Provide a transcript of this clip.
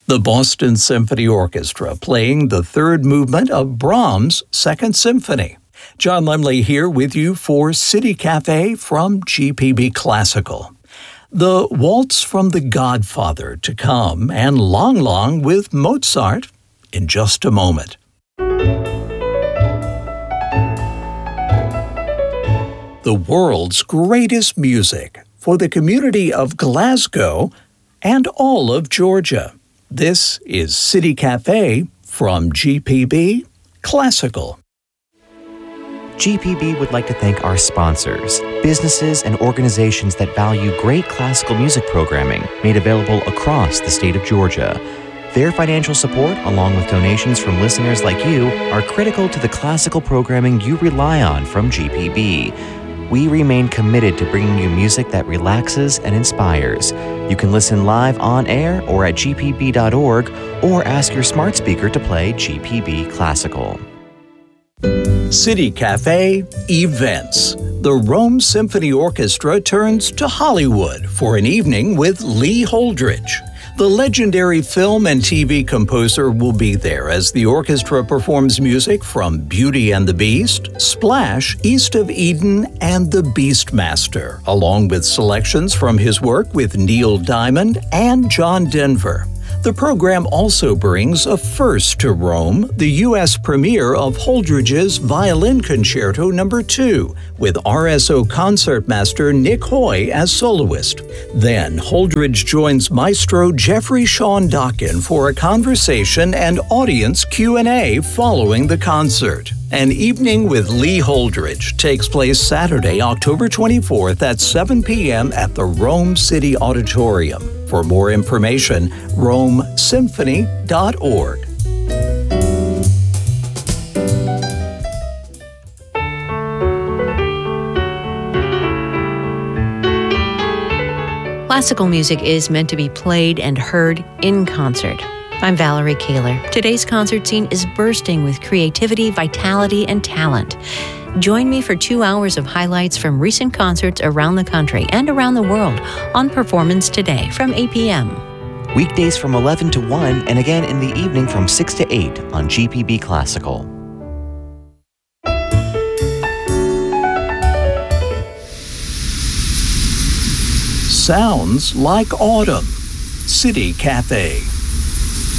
The Boston Symphony Orchestra playing the third movement of Brahms' Second Symphony. John Lemley here with you for City Cafe from GPB Classical. The Waltz from The Godfather to come, and Long Long with Mozart in just a moment. The world's greatest music for the community of Glasgow and all of Georgia. This is City Cafe from GPB Classical. GPB would like to thank our sponsors, businesses and organizations that value great classical music programming made available across the state of Georgia. Their financial support, along with donations from listeners like you, are critical to the classical programming you rely on from GPB. We remain committed to bringing you music that relaxes and inspires. You can listen live on air or at gpb.org or ask your smart speaker to play GPB Classical. City Cafe Events. The Rome Symphony Orchestra turns to Hollywood for an evening with Lee Holdridge. The legendary film and TV composer will be there as the orchestra performs music from Beauty and the Beast, Splash, East of Eden, and The Beastmaster, along with selections from his work with Neil Diamond and John Denver. The program also brings a first to Rome, the U.S. premiere of Holdridge's Violin Concerto No. 2, with RSO concertmaster Nick Hoy as soloist. Then, Holdridge joins maestro Jeffrey Sean Dockin for a conversation and audience Q&A following the concert. An Evening with Lee Holdridge takes place Saturday, October 24th at 7 p.m. at the Rome City Auditorium. For more information, romesymphony.org. Classical music is meant to be played and heard in concert. I'm Valerie Kaler. Today's concert scene is bursting with creativity, vitality, and talent. Join me for 2 hours of highlights from recent concerts around the country and around the world on Performance Today from 8 p.m. Weekdays from 11 to 1 and again in the evening from 6 to 8 on GPB Classical. Sounds like autumn. City Cafe.